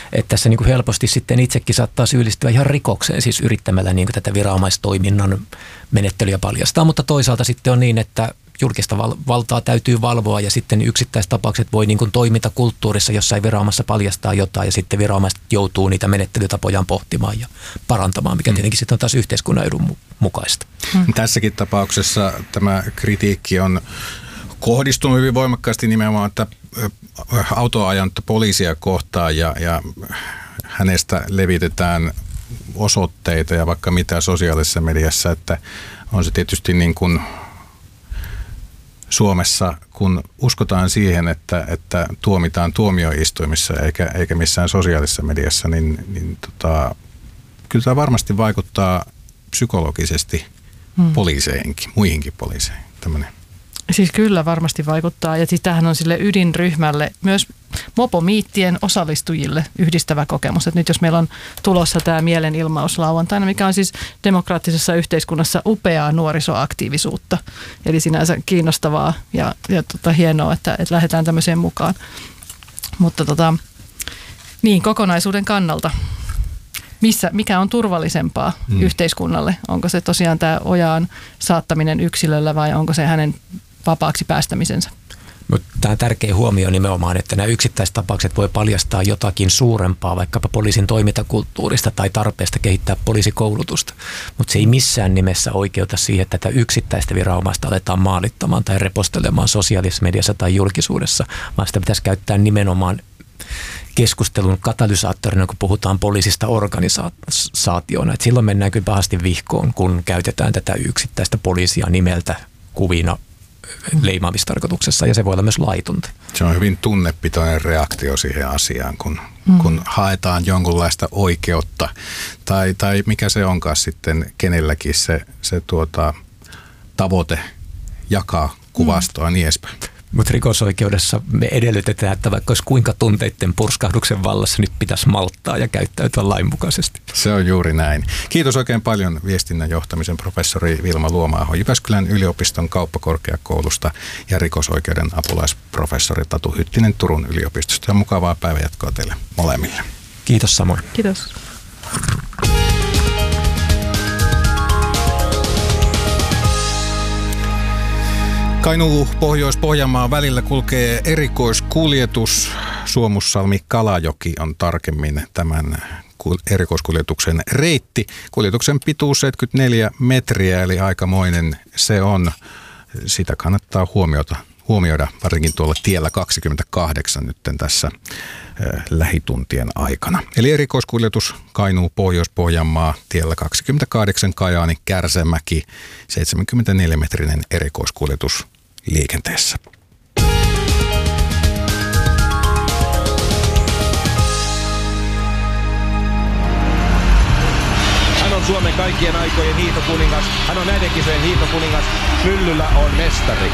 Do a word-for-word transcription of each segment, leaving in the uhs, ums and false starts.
Että tässä niin kuin helposti sitten itsekin saattaa syyllistyä ihan rikokseen, siis yrittämällä niin kuin tätä viranomaistoiminnan menettelyä paljastaa, mutta toisaalta sitten on niin, että julkista val- valtaa täytyy valvoa ja sitten yksittäistapaukset voi niin kuin toimintakulttuurissa jossain viranomaisessa paljastaa jotain ja sitten viranomaiset joutuu niitä menettelytapojaan pohtimaan ja parantamaan, mikä tietenkin sitten on taas yhteiskunnan edun mukaista. Hmm. Tässäkin tapauksessa tämä kritiikki on kohdistunut hyvin voimakkaasti nimenomaan, että autoa ajanutta poliisia kohtaan ja, ja hänestä levitetään osoitteita ja vaikka mitä sosiaalisessa mediassa, että on se tietysti niin kuin Suomessa, kun uskotaan siihen, että, että tuomitaan tuomioistuimissa eikä, eikä missään sosiaalisessa mediassa, niin, niin tota, kyllä tämä varmasti vaikuttaa psykologisesti hmm. poliiseihinkin, muihinkin poliiseihin. Tämmöinen. Siis kyllä varmasti vaikuttaa ja siis tämähän on sille ydinryhmälle, myös mopomiittien osallistujille yhdistävä kokemus. Että nyt jos meillä on tulossa tämä mielenilmaus lauantaina, mikä on siis demokraattisessa yhteiskunnassa upeaa nuorisoaktiivisuutta. Eli sinänsä kiinnostavaa ja, ja tota, hienoa, että, että lähdetään tämmöiseen mukaan. Mutta tota, niin kokonaisuuden kannalta. Missä, mikä on turvallisempaa hmm. yhteiskunnalle? Onko se tosiaan tämä ojaan saattaminen yksilöllä vai onko se hänen vapaaksi päästämisensä? Tämä on tärkeä huomio nimenomaan, että nämä yksittäistapaukset voi paljastaa jotakin suurempaa, vaikkapa poliisin toimintakulttuurista tai tarpeesta kehittää poliisikoulutusta. Mutta se ei missään nimessä oikeuta siihen, että tätä yksittäistä viranomaista aletaan maalittamaan tai repostelemaan sosiaalisessa mediassa tai julkisuudessa, vaan sitä pitäisi käyttää nimenomaan keskustelun katalysaattorina, kun puhutaan poliisista organisaationa. Et silloin mennään kyllä pahasti vihkoon, kun käytetään tätä yksittäistä poliisia nimeltä kuvina leimaamistarkoituksessa, ja se voi olla myös laitonta. Se on hyvin tunnepitoinen reaktio siihen asiaan, kun, mm. kun haetaan jonkunlaista oikeutta, tai, tai mikä se onkaan sitten kenelläkin se, se tuota, tavoite jakaa kuvastoa mm. niin edespäin. Mutta rikosoikeudessa me edellytetään, että vaikka olisi kuinka tunteiden purskahduksen vallassa, nyt pitäisi malttaa ja käyttäytyä lainmukaisesti. Se on juuri näin. Kiitos oikein paljon viestinnän johtamisen professori Vilma Luoma-aho Jyväskylän yliopiston kauppakorkeakoulusta ja rikosoikeuden apulaisprofessori Tatu Hyttinen Turun yliopistosta. Ja mukavaa päivänjatkoa teille molemmille. Kiitos samoin. Kiitos. Kainuu Pohjois-Pohjanmaan välillä kulkee erikoiskuljetus. Suomussalmi-Kalajoki on tarkemmin tämän erikoiskuljetuksen reitti. Kuljetuksen pituus seitsemänkymmentäneljä metriä, eli aikamoinen se on. Sitä kannattaa huomiota, huomioida varsinkin tuolla tiellä kaksikymmentäkahdeksan nyt tässä äh, lähituntien aikana. Eli erikoiskuljetus Kainuu Pohjois-Pohjanmaa tiellä kaksikymmentäkahdeksan Kajaani Kärsämäki, seitsemänkymmentäneljä metrinen erikoiskuljetus liikenteessä. Hän on Suomen kaikkien aikojen hiihtokuningas. Hän on näiden kisojen hiihtokuningas. Myllyllä on mestari.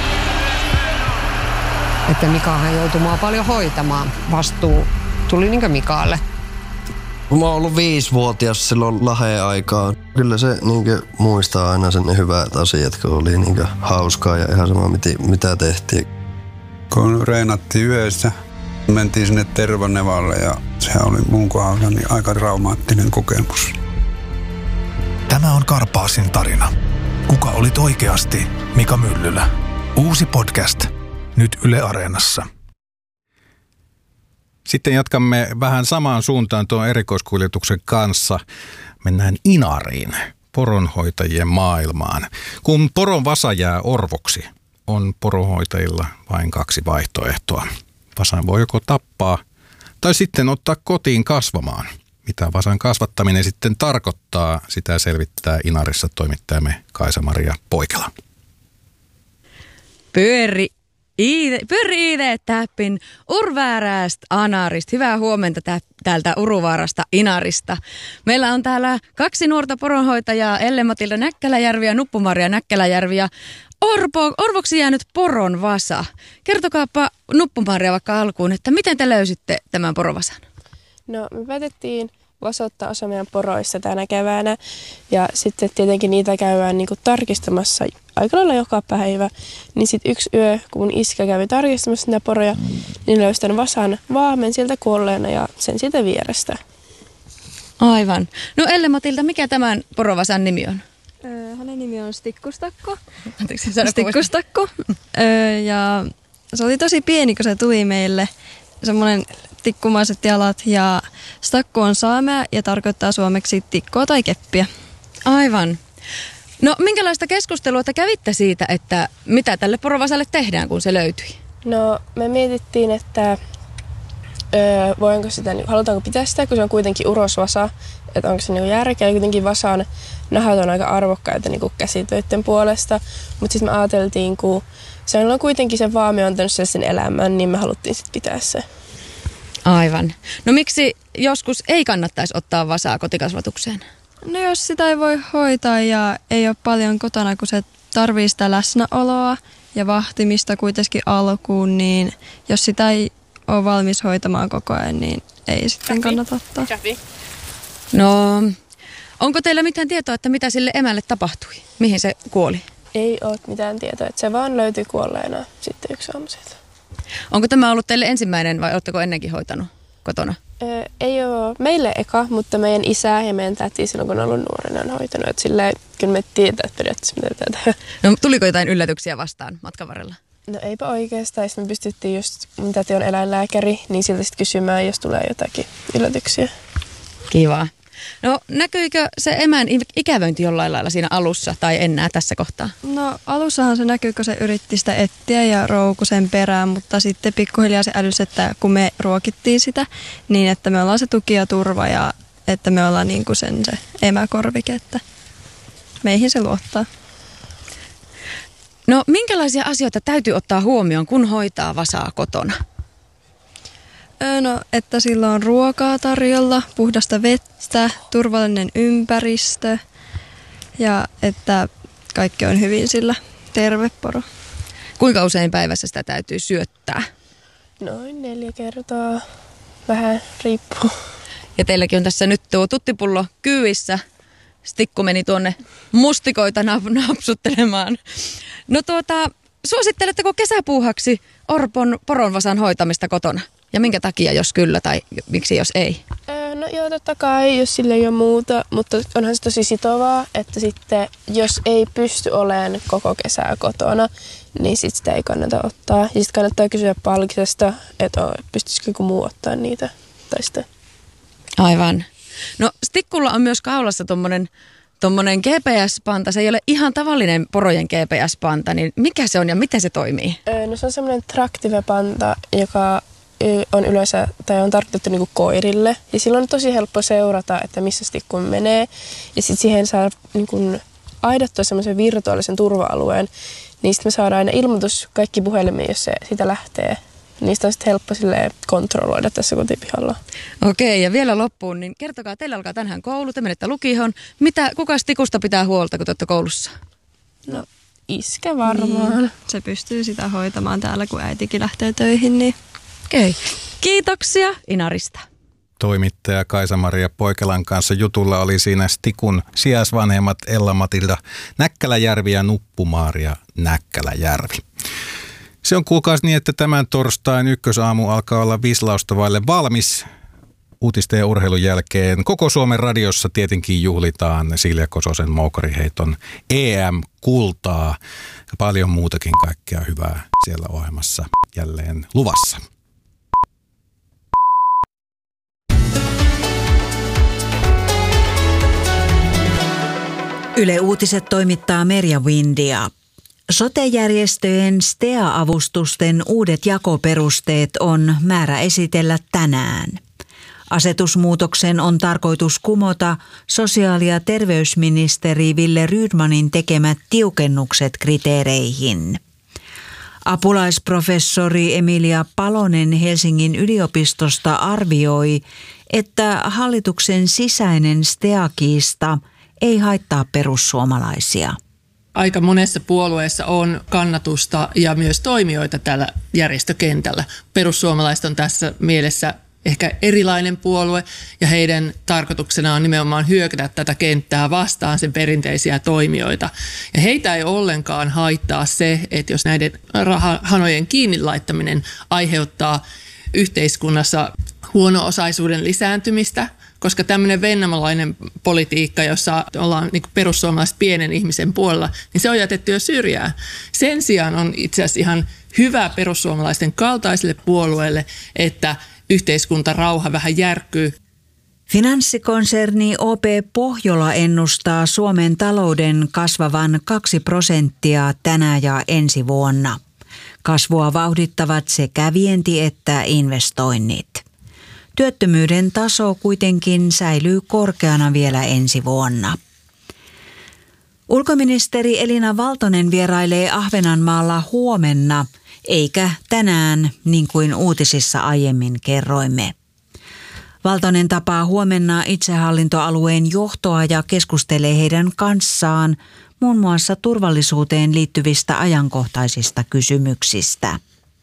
Että Mikahan joutui mua paljon hoitamaan. Vastuu tuli niinkö Mikaalle. Mä oon ollut viisivuotias silloin Laheen aikaan. Kyllä se niinkö muistaa aina sen ne hyvät asiat, kun oli niinkö hauskaa ja ihan sama mitä tehtiin. Kun reenattiin yössä, mentiin sinne Tervanevalle ja se oli mun kohdalla niin aika traumaattinen kokemus. Tämä on Karpaasin tarina. Kuka olit oikeasti Mika Myllylä? Uusi podcast. Nyt Yle Areenassa. Sitten jatkamme vähän samaan suuntaan tuon erikoiskuljetuksen kanssa. Mennään Inariin, poronhoitajien maailmaan. Kun poron vasa jää orvoksi, on poronhoitajilla vain kaksi vaihtoehtoa. Vasan voi joko tappaa tai sitten ottaa kotiin kasvamaan. Mitä vasan kasvattaminen sitten tarkoittaa, sitä selvittää Inarissa toimittajamme Kaisa-Maria Poikela. Pyöri Pyöri iide täppin Urvääräst Anarist. Hyvää huomenta tä- täältä Uruvaarasta Inarista. Meillä on täällä kaksi nuorta poronhoitajaa, Elle-Matilda Näkkäläjärvi ja Nuppu-Maria Näkkäläjärvi ja Orpo, orvoksi jäänyt poron vasa. Kertokaapa Nuppu-Maria vaikka alkuun, että miten te löysitte tämän porovasan? No me päätettiin vasottaa osa meidän poroissa tänä keväänä ja sitten tietenkin niitä käydään niin kuin tarkistamassa aika lailla joka päivä. Niin sitten yksi yö, kun mun iskä kävi tarkistamassa näitä poroja, niin löysi tämän vasan vaamen sieltä kuolleena ja sen siitä vierestä. Aivan. No Elle-Matilda, mikä tämän porovasan nimi on? Hänen nimi on Stikkustakko. Anteeksi, Stikkustakko. Ja se oli tosi pieni, kun se tuli meille. Semmoinen tikkumaiset jalat ja stakku on saamea ja tarkoittaa suomeksi tikkoa tai keppiä. Aivan. No minkälaista keskustelua te kävitte siitä, että mitä tälle porovasalle tehdään, kun se löytyi? No me mietittiin, että öö, voinko sitä, halutaanko pitää sitä, kun se on kuitenkin urosvasa, että onko se niinku järkeä. Kuitenkin vasan nahat on aika arvokkaita niinku käsitöiden puolesta, mutta sitten me ajateltiin, kun se on kuitenkin se vaami on antanut sen elämän, niin me haluttiin sitten pitää se. Aivan. No miksi joskus ei kannattaisi ottaa vasaa kotikasvatukseen? No jos sitä ei voi hoitaa ja ei ole paljon kotona, kun se tarvitsee sitä läsnäoloa ja vahtimista kuitenkin alkuun, niin jos sitä ei ole valmis hoitamaan koko ajan, niin ei sitten kannata ottaa. No, onko teillä mitään tietoa, että mitä sille emälle tapahtui? Mihin se kuoli? Ei ole mitään tietoa, että se vaan löytyi kuolleena sitten yksi aamu sieltä. Onko tämä ollut teille ensimmäinen vai oletteko ennenkin hoitanut kotona? Öö, ei ole meille eka, mutta meidän isä ja meidän täti silloin kun on ollut nuorena on hoitanut. Että silleen, kyllä me tietää, että periaatteessa mitä tätä. No, tuliko jotain yllätyksiä vastaan matkan varrella? No eipä oikeastaan. Sitten me pystyttiin just, mun täti on eläinlääkäri, niin siltä sitten kysymään, jos tulee jotakin yllätyksiä. Kiva. No näkyykö se emän ikävöinti jollain lailla siinä alussa tai enää tässä kohtaa? No alussahan se näkyy, kun se yritti sitä etsiä ja roukui sen perään, mutta sitten pikkuhiljaa se älysi, että kun me ruokittiin sitä, niin että me ollaan se tuki ja turva ja että me ollaan niin kuin sen se emäkorvike, että meihin se luottaa. No minkälaisia asioita täytyy ottaa huomioon, kun hoitaa vasaa kotona? No, että sillä on ruokaa tarjolla, puhdasta vettä, turvallinen ympäristö ja että kaikki on hyvin sillä terve poro. Kuinka usein päivässä sitä täytyy syöttää? Noin neljä kertaa. Vähän riippuu. Ja teilläkin on tässä nyt tuo tuttipullo kyyvissä. Stikku meni tuonne mustikoita napsuttelemaan. No tuota, suositteletteko kesäpuuhaksi Orpon poronvasan hoitamista kotona? Ja minkä takia, jos kyllä, tai miksi jos ei? No joo, totta kai, jos sille ei ole muuta, mutta onhan se tosi sitovaa, että sitten jos ei pysty olemaan koko kesää kotona, niin sitten sitä ei kannata ottaa. Ja sitten kannattaa kysyä palkisesta, että pystyisikö joku muu ottaa niitä. Tai sitten. Aivan. No Stikkulla on myös kaulassa tommonen, tommonen G P S-panta. Se ei ole ihan tavallinen porojen G P S-panta, niin mikä se on ja miten se toimii? No se on semmoinen Tractive-panta, joka on yleensä, tai on tarkoitettu niinku koirille. Ja silloin on tosi helppo seurata, että missä Stikku menee. Ja sitten siihen saa niinku aidattua semmoisen virtuaalisen turva-alueen. Niin sitten me saadaan aina ilmoitus kaikki puhelimiin, jos se sitä lähtee. Niistä on sitten helppo kontrolloida tässä kotipihalla. Okei, ja vielä loppuun, niin kertokaa, teillä alkaa tänään koulu, te menette lukioon. Mitä, kuka Stikusta pitää huolta, kun te olette koulussa? No, iskä varmaan. Niin, se pystyy sitä hoitamaan täällä, kun äitikin lähtee töihin. Niin. Okei, kiitoksia Inarista. Toimittaja Kaisa-Maria Poikelan kanssa jutulla oli siinä Stikun sijaisvanhemmat Ella-Matilda Näkkäläjärvi ja Nuppu-Maaria Näkkäläjärvi. Se on kuulkaas niin, että tämän torstain ykkösaamu alkaa olla vislausta vaille valmis. Uutisten ja urheilun jälkeen koko Suomen radiossa tietenkin juhlitaan Silja Kososen moukariheiton E M-kultaa. Ja paljon muutakin kaikkea hyvää siellä ohjelmassa jälleen luvassa. Yle Uutiset toimittaa Merja Windia. Sote-järjestöjen S T E A-avustusten uudet jakoperusteet on määrä esitellä tänään. Asetusmuutoksen on tarkoitus kumota sosiaali- ja terveysministeri Ville Rydmanin tekemät tiukennukset kriteereihin. Apulaisprofessori Emilia Palonen Helsingin yliopistosta arvioi, että hallituksen sisäinen S T E A-kiista ei haittaa perussuomalaisia. Aika monessa puolueessa on kannatusta ja myös toimijoita täällä järjestökentällä. Perussuomalaiset on tässä mielessä ehkä erilainen puolue ja heidän tarkoituksena on nimenomaan hyökätä tätä kenttää vastaan sen perinteisiä toimijoita. Ja heitä ei ollenkaan haittaa se, että jos näiden rahahanojen kiinni laittaminen aiheuttaa yhteiskunnassa huono-osaisuuden lisääntymistä, koska tämmöinen vennamalainen politiikka, jossa ollaan niin kuin perussuomalaiset pienen ihmisen puolella, niin se on jätetty jo syrjään. Sen sijaan on itse asiassa ihan hyvä perussuomalaisten kaltaiselle puolueelle, että yhteiskuntarauha vähän järkkyy. Finanssikonserni O P Pohjola ennustaa Suomen talouden kasvavan kaksi prosenttia tänä ja ensi vuonna. Kasvua vauhdittavat sekä vienti että investoinnit. Työttömyyden taso kuitenkin säilyy korkeana vielä ensi vuonna. Ulkoministeri Elina Valtonen vierailee Ahvenanmaalla huomenna, eikä tänään, niin kuin uutisissa aiemmin kerroimme. Valtonen tapaa huomenna itsehallintoalueen johtoa ja keskustelee heidän kanssaan muun muassa turvallisuuteen liittyvistä ajankohtaisista kysymyksistä.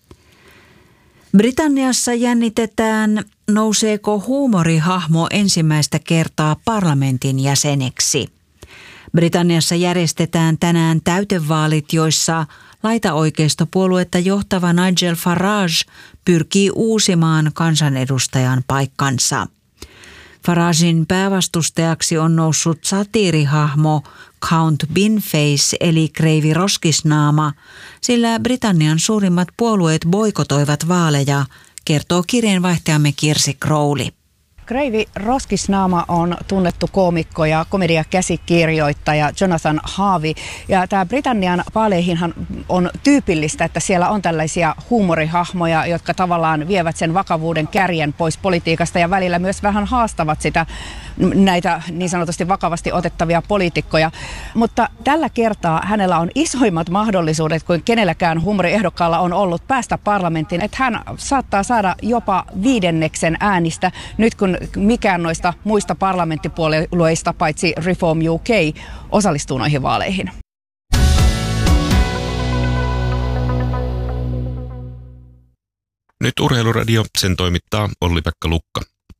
Britanniassa jännitetään, nouseeko huumorihahmo ensimmäistä kertaa parlamentin jäseneksi. Britanniassa järjestetään tänään täytevaalit, joissa laitaoikeistopuoluetta johtava Nigel Farage pyrkii uusimaan kansanedustajan paikkansa. Faragen päävastustajaksi on noussut satiirihahmo Count Binface eli Kreivi Roskisnaama, sillä Britannian suurimmat puolueet boikotoivat vaaleja, kertoo kirjeenvaihtajamme Kirsi Crowley. Kreivi Roskisnaama on tunnettu koomikko ja komediakäsikirjoittaja Jonathan Harvey. Ja tämä Britannian vaaleihinhan on tyypillistä, että siellä on tällaisia huumorihahmoja, jotka tavallaan vievät sen vakavuuden kärjen pois politiikasta ja välillä myös vähän haastavat sitä näitä niin sanotusti vakavasti otettavia poliitikkoja. Mutta tällä kertaa hänellä on isoimmat mahdollisuudet kuin kenelläkään huumoriehdokkaalla on ollut päästä parlamenttiin. Että hän saattaa saada jopa viidenneksen äänistä nyt kun mikään noista muista parlamenttipuolueista paitsi Reform U K osallistuu noihin vaaleihin. Nyt Urheiluradio, sen toimittaa Olli-Pekka Lukka.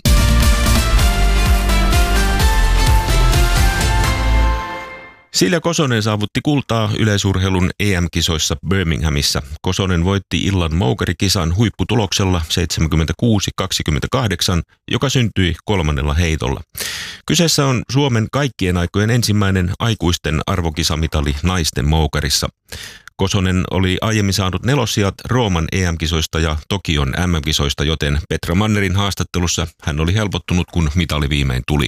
Silja Kosonen saavutti kultaa yleisurheilun E M-kisoissa Birminghamissa. Kosonen voitti illan moukarikisan huipputuloksella seitsemänkymmentäkuusi kaksikymmentäkahdeksan, joka syntyi kolmannella heitolla. Kyseessä on Suomen kaikkien aikojen ensimmäinen aikuisten arvokisamitali naisten moukarissa. Kosonen oli aiemmin saanut nelossijat Rooman E M-kisoista ja Tokion M M-kisoista, joten Petra Mannerin haastattelussa hän oli helpottunut, kun mitali viimein tuli.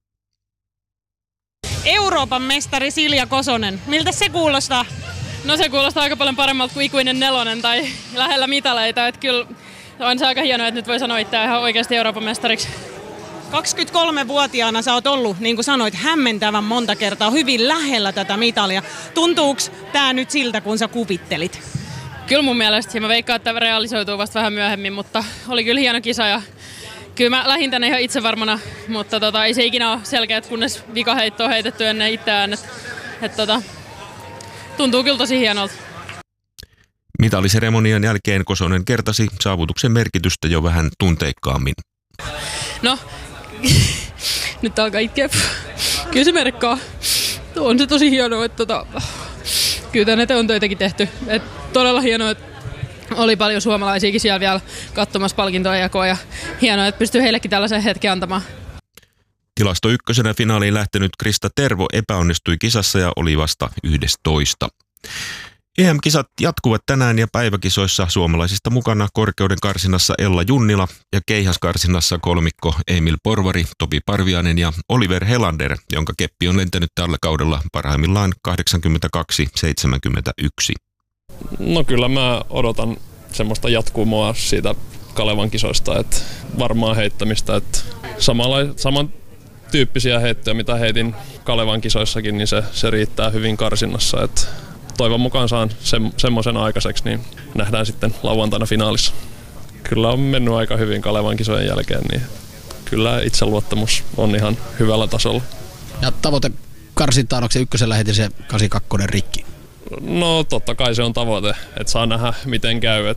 Euroopan mestari Silja Kosonen. Miltä se kuulostaa? No se kuulostaa aika paljon paremmalta kuin ikuinen nelonen tai lähellä mitaleita. Että kyllä on se aika hienoa, että nyt voi sanoa itseään ihan oikeasti Euroopan mestariksi. kaksikymmentäkolmevuotiaana sä oot ollut, niin kuin sanoit, hämmentävän monta kertaa hyvin lähellä tätä mitalia. Tuntuuko tää nyt siltä, kun sä kuvittelit? Kyllä mun mielestä. Mä veikkaan, että tämä realisoituu vasta vähän myöhemmin, mutta oli kyllä hieno kisa ja kyllä mä lähdin tänne ihan itsevarmana, mutta tota, ei se ikinä ole selkeät, kunnes vikaheitto on heitetty ennen itseään. Et, et, tota, tuntuu kyllä tosi hienolta. Mitaliseremonian jälkeen Kosonen kertasi saavutuksen merkitystä jo vähän tunteikkaammin. No, nyt alkaa itkeä. Kyllä se merkkaa. On se tosi hienoa, että tota, kyllä tänne on töitäkin tehty. Et todella hienoa, että oli paljon suomalaisiakin siellä vielä katsomassa palkintojen jakoa ja hienoa, että pystyy heillekin tällaisen hetken antamaan. Tilasto ykkösenä finaaliin lähtenyt Krista Tervo epäonnistui kisassa ja oli vasta yhdestoista. E M-kisat jatkuvat tänään ja päiväkisoissa suomalaisista mukana korkeuden karsinnassa Ella Junnila ja keihäskarsinnassa kolmikko Emil Porvari, Topi Parviainen ja Oliver Helander, jonka keppi on lentänyt tällä kaudella parhaimmillaan kahdeksankymmentäkaksi seitsemänkymmentäyksi. No kyllä mä odotan semmoista jatkumoa siitä Kalevan kisoista, että varmaan heittämistä, että samalla, samantyyppisiä heittoja, mitä heitin Kalevan kisoissakin, niin se, se riittää hyvin karsinnassa, että toivon mukaan saan se, semmoisen aikaiseksi, niin nähdään sitten lauantaina finaalissa. Kyllä on mennyt aika hyvin Kalevan kisojen jälkeen, niin kyllä itseluottamus on ihan hyvällä tasolla. Ja tavoite karsintaan, onko se ykkösellä heti se kahdeksankymmentäkaksi rikki? No totta kai se on tavoite, että saa nähdä miten käy. Et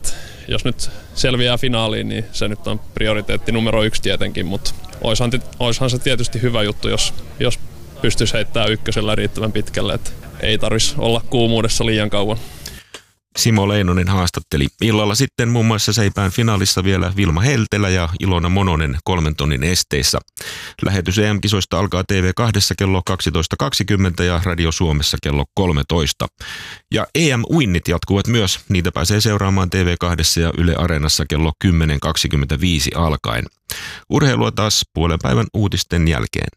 jos nyt selviää finaaliin, niin se nyt on prioriteetti numero yksi tietenkin, mutta oishan, oishan se tietysti hyvä juttu, jos, jos pystyisi heittämään ykkösellä riittävän pitkälle, että ei tarvitsisi olla kuumuudessa liian kauan. Simo Leinonen haastatteli. Illalla sitten muun muassa Seipään finaalissa vielä Vilma Heltelä ja Ilona Mononen kolmen tonnin esteissä. Lähetys E M-kisoista alkaa T V kaksi kello kaksitoista kaksikymmentä ja Radio Suomessa kello kolmetoista. Ja E M-uinnit jatkuvat myös. Niitä pääsee seuraamaan T V kaksi ja Yle Areenassa kello kymmenen kaksikymmentäviisi alkaen. Urheilua taas puolen päivän uutisten jälkeen.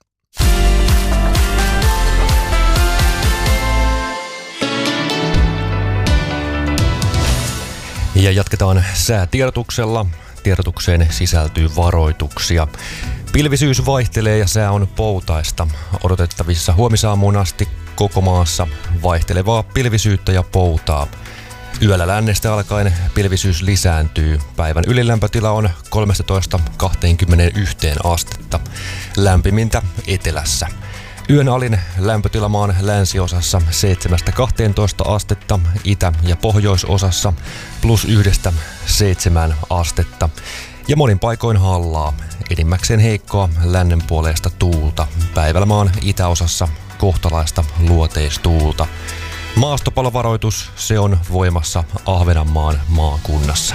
Ja jatketaan säätiedotuksella. Tiedotukseen sisältyy varoituksia. Pilvisyys vaihtelee ja sää on poutaista. Odotettavissa huomisaamuun asti koko maassa vaihtelevaa pilvisyyttä ja poutaa. Yöllä lännestä alkaen pilvisyys lisääntyy. Päivän ylilämpötila on kolmetoista kaksikymmentäyksi astetta. Lämpimintä etelässä. Yön alin lämpötila maan länsiosassa seitsemästä kahteentoista astetta, itä- ja pohjoisosassa plus yhdestä seitsemään astetta. Ja monin paikoin hallaa, enimmäkseen heikkoa lännenpuoleista tuulta. Päivällä maan itäosassa kohtalaista luoteistuulta. Maastopalovaroitus, se on voimassa Ahvenanmaan maakunnassa.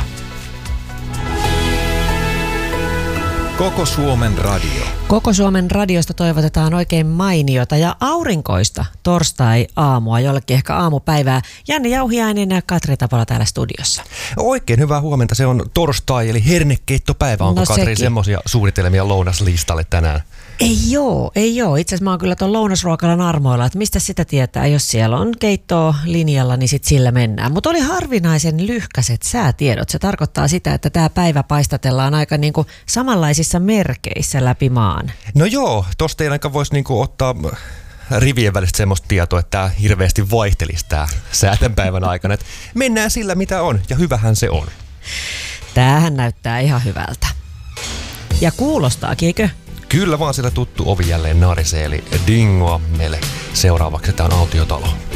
Koko Suomen radio. Koko Suomen radiosta toivotetaan oikein mainiota ja aurinkoista torstai-aamua, jollekin ehkä aamupäivää. Janne Jauhiainen ja Katri Tapola täällä studiossa. Oikein hyvää huomenta. Se on torstai eli hernekeittopäivä. Onko no Katri semmoisia suunnitelmia lounaslistalle tänään? Ei joo, ei joo. Itse asiassa mä oon kyllä tuon lounasruokalan armoilla, että mistä sitä tietää. Jos siellä on keittoa linjalla, niin sit sillä mennään. Mutta oli harvinaisen lyhkäiset säätiedot. Se tarkoittaa sitä, että tämä päivä paistatellaan aika niinku samanlaisissa merkeissä läpi maan. No joo, tosta ei ainakaan voisi niinku ottaa rivien välistä semmoista tietoa, että tämä hirveästi vaihtelisi tämä säätänpäivän aikana. Et mennään sillä mitä on ja hyvähän se on. Tämähän näyttää ihan hyvältä. Ja kuulostaakin, eikö? Kyllä vaan sillä tuttu ovi jälleen narisee, eli dingoa meille seuraavaksi. Tämä on Autiotalo.